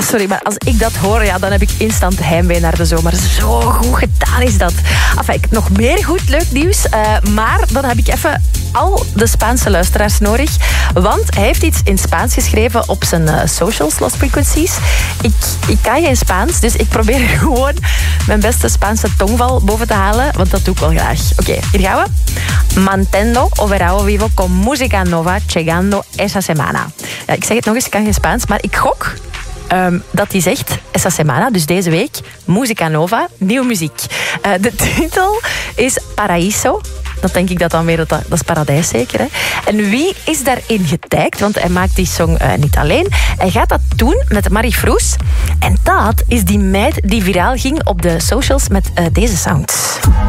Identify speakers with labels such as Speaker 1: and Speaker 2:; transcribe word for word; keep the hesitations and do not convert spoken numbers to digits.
Speaker 1: sorry, maar als ik dat hoor, ja, dan heb ik instant heimwee naar de zomer. Zo goed gedaan is dat. Enfin, ik heb nog meer goed leuk nieuws. Uh, maar dan heb ik even al de Spaanse luisteraars nodig. Want hij heeft iets in Spaans geschreven op zijn uh, socials, Lost Frequencies. Ik, ik kan geen Spaans, dus ik probeer gewoon mijn beste Spaanse tongval boven te halen. Want dat doe ik wel graag. Oké, okay, hier gaan we. Mantendo o verao vivo con música nova llegando esa semana. Ja, ik zeg het nog eens, ik kan geen Spaans, maar ik gok um, dat hij zegt esa semana, dus deze week, música nova, nieuwe muziek. Uh, de titel is Paraíso. Dat denk ik dat dan weer, dat, dat is paradijs zeker. Hè? En wie is daarin getagd? Want hij maakt die song uh, niet alleen. Hij gaat dat doen met Marie Froes. En dat is die meid die viraal ging op de socials met uh, deze sound.